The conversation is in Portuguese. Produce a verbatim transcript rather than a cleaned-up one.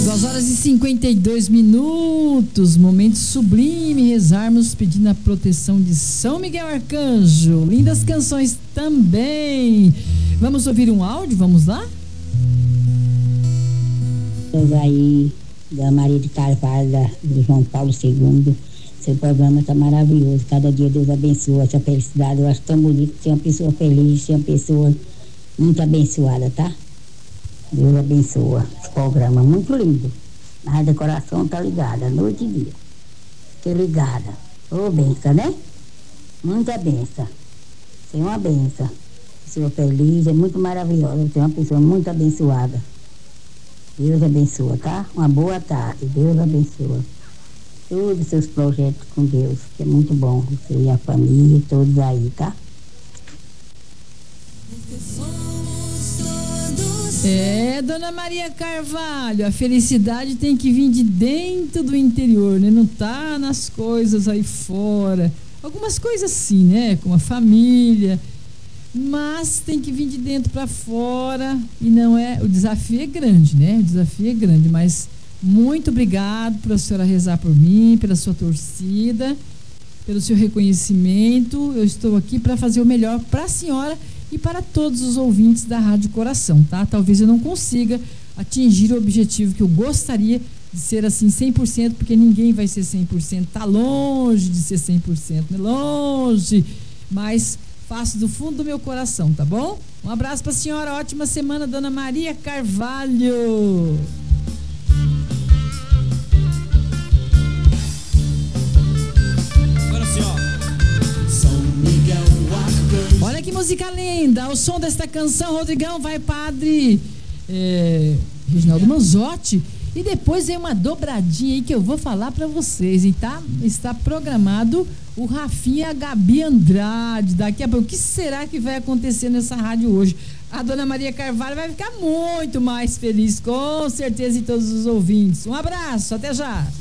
duas horas e cinquenta e dois minutos, momento sublime, rezarmos pedindo a proteção de São Miguel Arcanjo. Lindas canções também. Vamos ouvir um áudio, vamos lá? Aí, da Maria de Carvalho, da, do João Paulo segundo. Seu programa está maravilhoso. Cada dia Deus abençoa essa felicidade. Eu acho tão bonito ser uma pessoa feliz, ser uma pessoa muito abençoada, tá? Deus abençoa esse programa, muito lindo. A Rádio Coração tá ligada, noite e dia. Fiquei ligada. Ô, oh, benção, né? Muita benção. Ser uma benção. Pessoa feliz, é muito maravilhosa. Ser uma pessoa muito abençoada. Deus abençoa, tá? Uma boa tarde. Deus abençoa. Todos os seus projetos com Deus, que é muito bom. Você e a família, todos aí, tá? É, Dona Maria Carvalho, a felicidade tem que vir de dentro do interior, né? Não tá nas coisas aí fora. Algumas coisas sim, né? Como a família, mas tem que vir de dentro para fora. E não é, o desafio é grande, né? O desafio é grande, mas muito obrigado por a senhora rezar por mim, pela sua torcida, pelo seu reconhecimento. Eu estou aqui para fazer o melhor para a senhora e para todos os ouvintes da Rádio Coração, tá? Talvez eu não consiga atingir o objetivo que eu gostaria de ser assim cem por cento, porque ninguém vai ser cem por cento, tá longe de ser cem por cento, né? Longe, mas faço do fundo do meu coração, tá bom? Um abraço para a senhora, ótima semana, Dona Maria Carvalho. Agora sim, ó. São Miguel Arcanjo. Olha que música linda, ao som desta canção, Rodrigão, vai Padre é, Reginaldo Manzotti, e depois vem uma dobradinha aí que eu vou falar pra vocês, e tá, está programado o Rafinha e a Gabi Andrade, daqui a pouco. O que será que vai acontecer nessa rádio hoje? A Dona Maria Carvalho vai ficar muito mais feliz, com certeza, e todos os ouvintes. Um abraço, até já.